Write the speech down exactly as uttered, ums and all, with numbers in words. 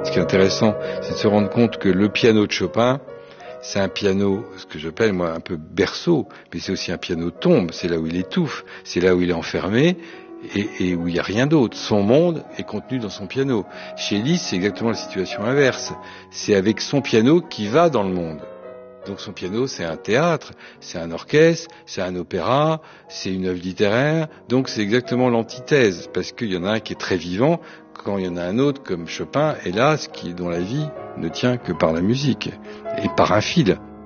Ce qui est intéressant, c'est de se rendre compte que le piano de Chopin, c'est un piano, ce que j'appelle moi un peu berceau, mais c'est aussi un piano tombe, c'est là où il étouffe, c'est là où il est enfermé et, et où il n'y a rien d'autre. Son monde est contenu dans son piano. Chez Liszt, c'est exactement la situation inverse. C'est avec son piano qu'il va dans le monde. Donc son piano, c'est un théâtre, c'est un orchestre, c'est un opéra, c'est une œuvre littéraire. Donc c'est exactement l'antithèse, parce qu'il y en a un qui est très vivant, quand il y en a un autre comme Chopin, hélas, qui dont la vie ne tient que par la musique et par un fil.